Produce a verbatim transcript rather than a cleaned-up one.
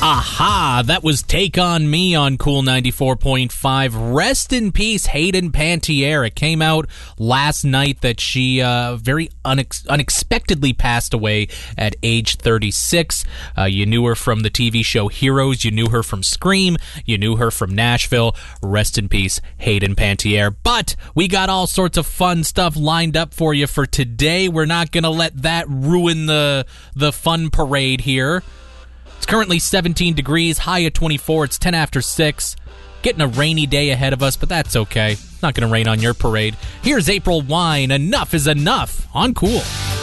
Aha, that was Take On Me on Cool ninety-four point five. Rest in peace, Hayden Panettiere. It came out last night that she uh, very unex- unexpectedly passed away at age thirty-six. Uh, you knew her from the T V show Heroes. You knew her from Scream. You knew her from Nashville. Rest in peace, Hayden Panettiere. But we got all sorts of fun stuff lined up for you for today. We're not going to let that ruin the the fun parade here. It's currently seventeen degrees, high at twenty-four. It's ten after six. Getting a rainy day ahead of us, but that's okay. It's not going to rain on your parade. Here's April Wine. Enough is enough on Cool.